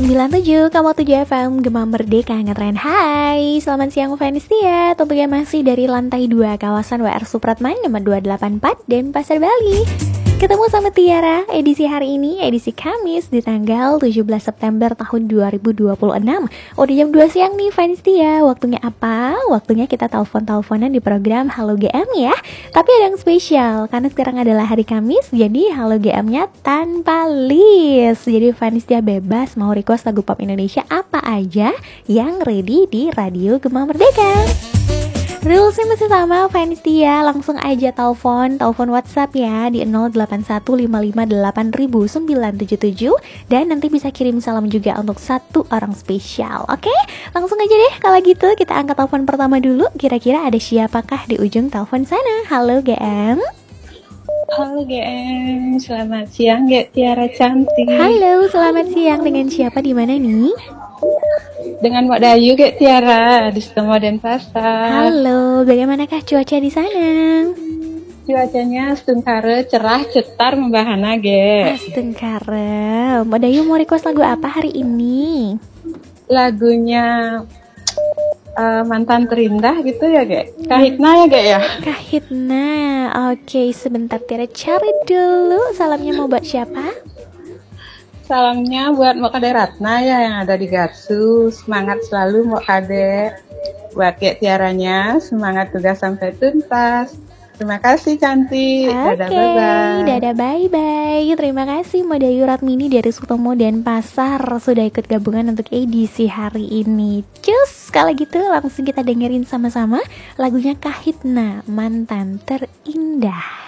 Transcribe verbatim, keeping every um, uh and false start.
sembilan puluh tujuh koma tujuh F M Gema Merdeka Ngetren. Hai, selamat siang fans setia. Tentunya masih dari lantai dua kawasan W R Supratman nomor dua delapan empat Denpasar, Bali. Ketemu sama Tiara edisi hari ini, edisi Kamis di tanggal tujuh belas September tahun dua ribu dua puluh enam. Udah jam dua siang nih fans setia. Waktunya apa? Waktunya kita telepon-teleponan di program Halo G M ya. Tapi ada yang spesial karena sekarang adalah hari Kamis, jadi Halo G M-nya tanpa list. Jadi fans setia bebas mau request lagu pop Indonesia apa aja yang ready di Radio Gema Merdeka. Rulesnya masih sama fans setia, langsung aja telepon, telepon WhatsApp ya di nol delapan satu lima lima delapan sembilan tujuh tujuh dan nanti bisa kirim salam juga untuk satu orang spesial. Oke, langsung aja deh kalau gitu kita angkat telepon pertama dulu. Kira-kira ada siapakah di ujung telepon sana? Halo G M. Halo G M, selamat siang G Tiara cantik. Halo, selamat siang, dengan siapa di mana nih? Dengan Mbak Dayu G Tiara di Setomo Denpasar. Halo, bagaimanakah cuaca di sana? Cuacanya stengkare, cerah, cetar, membahana G. Stengkare. Mbak Dayu mau request lagu apa hari ini? Lagunya uh, Mantan Terindah gitu ya G. Kahitna ya G ya. Kahitna. Oke, sebentar Tiara cari dulu. Salamnya mau buat siapa? Salamnya buat Mbak Kade Ratna ya yang ada di Garsu. Semangat selalu Mbak Kade. Buat G Tiaranya, semangat tugas sampai tuntas. Terima kasih cantik. Oke, dadah bye-bye. dadah bye-bye. Terima kasih Mbak Dayu Ratmini dari Sutomo Denpasar sudah ikut gabungan untuk edisi hari ini. Cus, kalau gitu langsung kita dengerin sama-sama lagunya Kahitna, Mantan Terindah.